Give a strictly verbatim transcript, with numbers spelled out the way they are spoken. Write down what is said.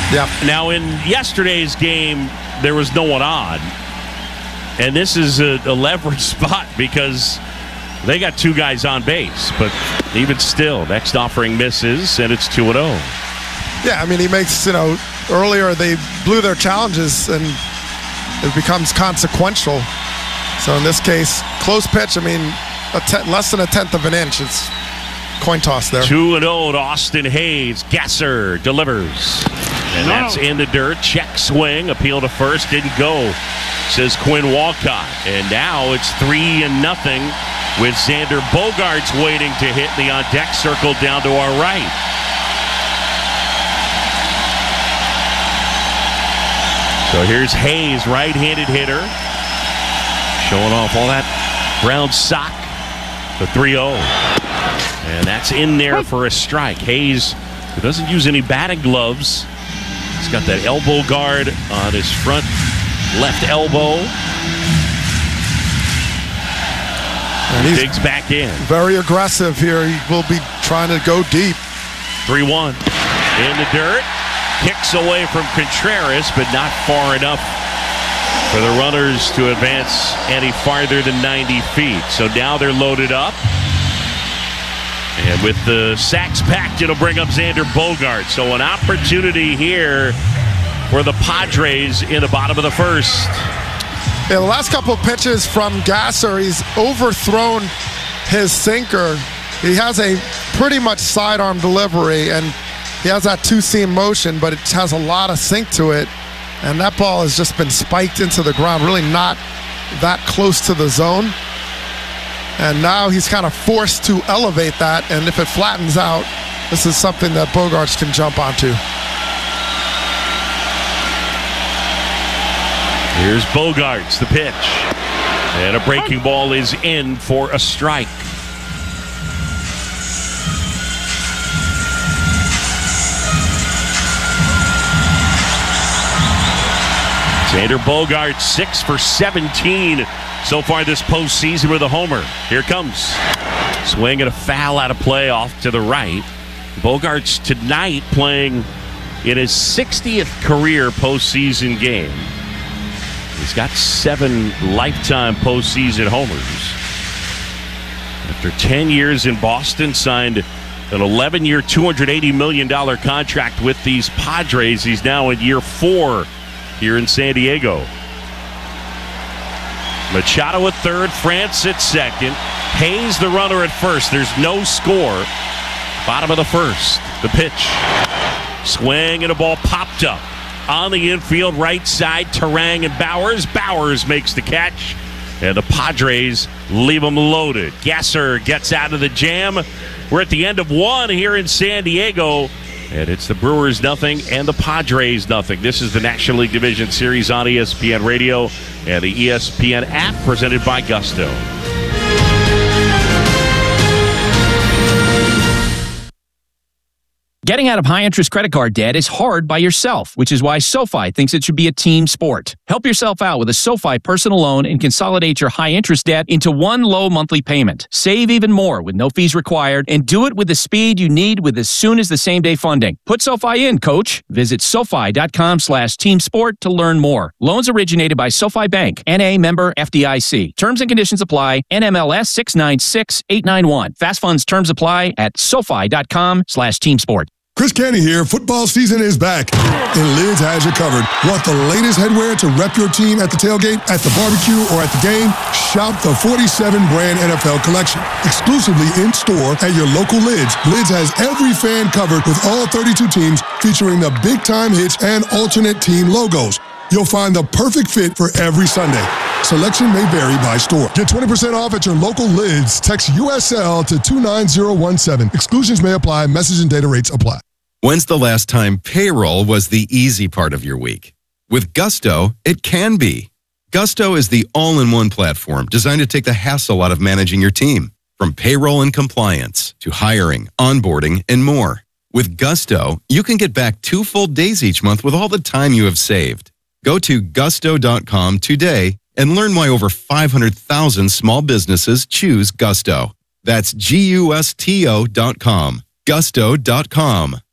Yeah. Now, in yesterday's game, there was no one on. And this is a, a leverage spot because they got two guys on base. But even still, next offering misses, and it's two and oh. Yeah, I mean, he makes, you know, earlier they blew their challenges, and it becomes consequential. So in this case, close pitch, I mean, a ten, less than a tenth of an inch. It's coin toss there. two and oh to Austin Hayes. Gasser delivers. And that's in the dirt. Check swing. Appeal to first. Didn't go, says Quinn Walcott. And now it's three and nothing with Xander Bogaerts waiting to hit the on-deck circle down to our right. So here's Hayes, right-handed hitter. Showing off all that brown sock. The three oh. And that's in there for a strike. Hayes, who doesn't use any batting gloves, he's got that elbow guard on his front left elbow. And he's digs back in. Very aggressive here. He will be trying to go deep. three one. In the dirt. Kicks away from Contreras, but not far enough for the runners to advance any farther than ninety feet. So now they're loaded up. And with the sacks packed, it'll bring up Xander Bogaerts. So an opportunity here for the Padres in the bottom of the first. Yeah, the last couple of pitches from Gasser, he's overthrown his sinker. He has a pretty much sidearm delivery, and he has that two-seam motion, but it has a lot of sink to it. And that ball has just been spiked into the ground, really not that close to the zone. And now he's kind of forced to elevate that, and if it flattens out, this is something that Bogaerts can jump onto. Here's Bogaerts, the pitch. And a breaking ball is in for a strike. Xander Bogaerts, six for seventeen so far this postseason with a homer. Here comes. Swing and a foul out of play off to the right. Bogaerts tonight playing in his sixtieth career postseason game. He's got seven lifetime postseason homers. After ten years in Boston, signed an eleven-year, two hundred eighty million dollars contract with these Padres. He's now in year four here in San Diego. Machado at third, France at second. Hayes the runner at first. There's no score. Bottom of the first. The pitch. Swing and a ball popped up. On the infield right side, Terang and Bowers. Bowers makes the catch. And the Padres leave them loaded. Gasser gets out of the jam. We're at the end of one here in San Diego. And it's the Brewers nothing and the Padres nothing. This is the National League Division Series on E S P N Radio and the E S P N app presented by Gusto. Getting out of high-interest credit card debt is hard by yourself, which is why SoFi thinks it should be a team sport. Help yourself out with a SoFi personal loan and consolidate your high-interest debt into one low monthly payment. Save even more with no fees required, and do it with the speed you need with as soon as the same-day funding. Put SoFi in, coach. Visit SoFi.com slash team sport to learn more. Loans originated by SoFi Bank, N A member F D I C. Terms and conditions apply. N M L S six nine six eight nine one. Fast funds terms apply at SoFi.com slash team sport. Chris Canty here. Football season is back, and Lids has you covered. Want the latest headwear to rep your team at the tailgate, at the barbecue, or at the game? Shop the forty-seven brand N F L collection. Exclusively in-store at your local Lids. Lids has every fan covered with all thirty-two teams, featuring the big-time hits and alternate team logos. You'll find the perfect fit for every Sunday. Selection may vary by store. Get twenty percent off at your local Lids. Text U S L to two nine zero one seven. Exclusions may apply. Message and data rates apply. When's the last time payroll was the easy part of your week? With Gusto, it can be. Gusto is the all-in-one platform designed to take the hassle out of managing your team. From payroll and compliance to hiring, onboarding, and more. With Gusto, you can get back two full days each month with all the time you have saved. Go to gusto dot com today and learn why over five hundred thousand small businesses choose Gusto. That's G U S T O dot com. gusto dot com.